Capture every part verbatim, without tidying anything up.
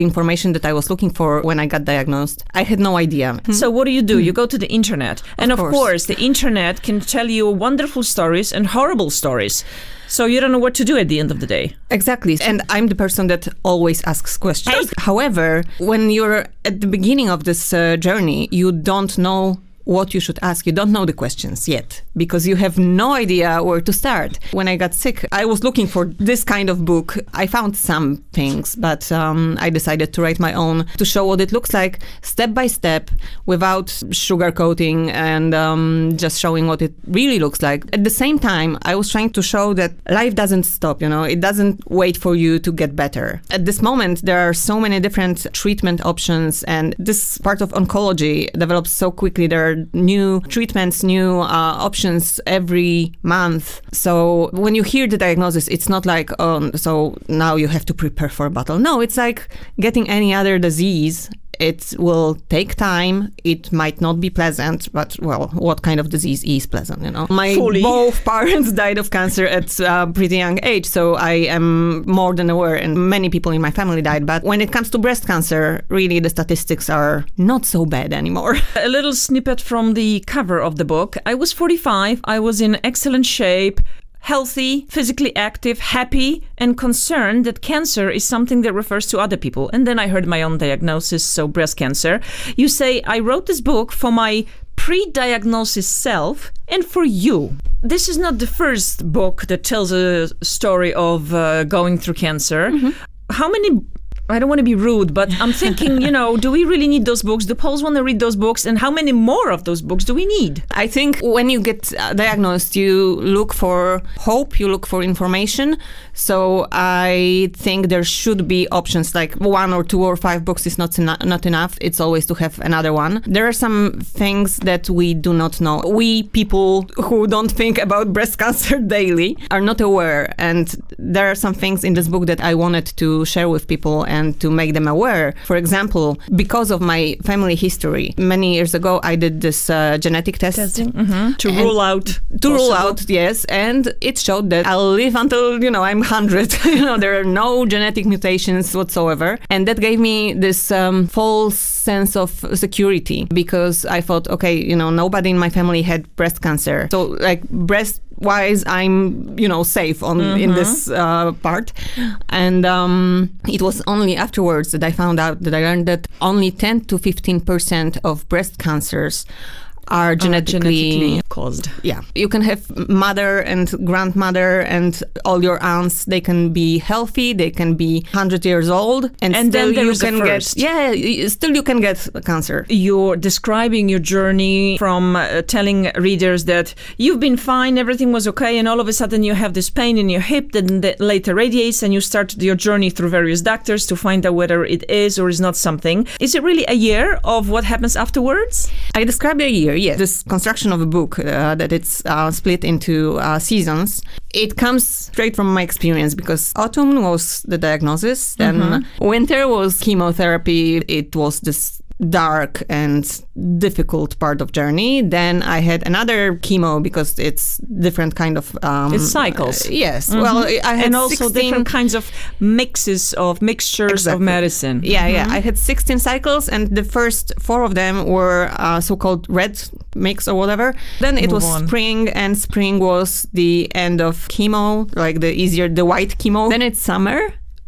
information that I was looking for when I got diagnosed. I had no idea. So what do you do? You go to the internet. And of, Of course. course, the internet can tell you wonderful stories and horrible stories. So you don't know what to do at the end of the day. Exactly. And I'm the person that always asks questions. However, when you're at the beginning of this uh, journey, you don't know what you should ask. You don't know the questions yet because you have no idea where to start. When I got sick, I was looking for this kind of book. I found some things, but um, I decided to write my own to show what it looks like step by step without sugarcoating and um, just showing what it really looks like. At the same time, I was trying to show that life doesn't stop, you know, it doesn't wait for you to get better. At this moment, there are so many different treatment options, and this part of oncology develops so quickly. There are new treatments, new uh, options every month. So when you hear the diagnosis, it's not like, oh, so now you have to prepare for a battle. No, it's like getting any other disease. It will take time. It might not be pleasant, but, well, what kind of disease is pleasant, you know? My Fully. both parents died of cancer at a pretty young age, so I am more than aware, and many people in my family died. But when it comes to breast cancer, really the statistics are not so bad anymore. A little snippet from the cover of the book. I was forty-five. I was in excellent shape, healthy, physically active, happy, and concerned that cancer is something that refers to other people. And then I heard my own diagnosis, so breast cancer. You say, I wrote this book for my pre-diagnosis self and for you. This is not the first book that tells a story of uh, going through cancer. Mm-hmm. How many... I don't want to be rude, but I'm thinking, you know, do we really need those books? Do Poles want to read those books? And how many more of those books do we need? I think when you get diagnosed, you look for hope, you look for information. So I think there should be options, like one or two or five books is not, eno- not enough. It's always to have another one. There are some things that we do not know. We people who don't think about breast cancer daily are not aware. And there are some things in this book that I wanted to share with people and to make them aware. For example, because of my family history, many years ago, I did this uh, genetic test. Testing? Mm-hmm. To rule out. To possible. rule out, yes. And it showed that I'll live until, you know, I'm one hundred. You know, there are no genetic mutations whatsoever. And that gave me this um, false sense of security because I thought, okay, you know, nobody in my family had breast cancer. So, like, breast wise, I'm, you know, safe on mm-hmm. in this uh, part. And um, it was only afterwards that I found out that I learned that only ten to fifteen percent of breast cancers are genetically, uh, genetically caused. Yeah. You can have mother and grandmother and all your aunts. They can be healthy. They can be one hundred years old. And, and still then there you is can the first. get, yeah, still you can get cancer. You're describing your journey from uh, telling readers that you've been fine, everything was okay, and all of a sudden you have this pain in your hip that, that later radiates, and you start your journey through various doctors to find out whether it is or is not something. Is it really a year of what happens afterwards? I described a year. Yes, this construction of a book uh, that it's uh, split into uh, seasons. It comes straight from my experience because autumn was the diagnosis, then mm-hmm. winter was chemotherapy. It was this dark and difficult part of journey. Then I had another chemo because it's different kind of um, it's cycles. Uh, yes, mm-hmm. well, I had and also sixteen different kinds of mixes of mixtures exactly. of medicine. Yeah, mm-hmm. yeah. I had sixteen cycles, and the first four of them were uh, so-called red mix or whatever. Then it Move was on. spring, and spring was the end of chemo, like the easier, the white chemo. Then it's summer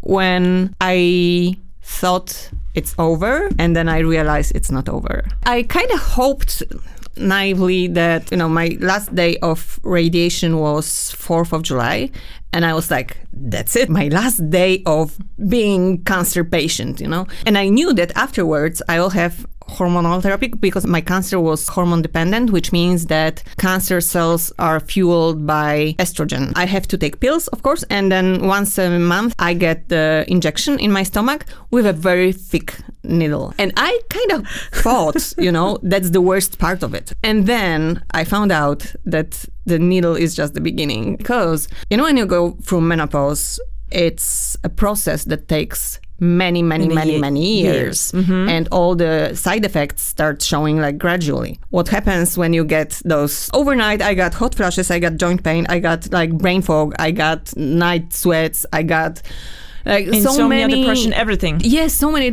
when I thought it's over, and then I realized it's not over. I kind of hoped naively that, you know, my last day of radiation was fourth of July, and I was like, that's it, my last day of being cancer patient, you know? And I knew that afterwards I will have hormonal therapy because my cancer was hormone dependent, which means that cancer cells are fueled by estrogen. I have to take pills, of course, and then once a month I get the injection in my stomach with a very thick needle. And I kind of thought, you know, that's the worst part of it. And then I found out that the needle is just the beginning because, you know, when you go through menopause, it's a process that takes many, many, many, many, many years. years. Mm-hmm. And all the side effects start showing like gradually. What happens when you get those overnight, I got hot flashes, I got joint pain, I got like brain fog, I got night sweats, I got Like so Insomnia, many depression, everything. Yes, so many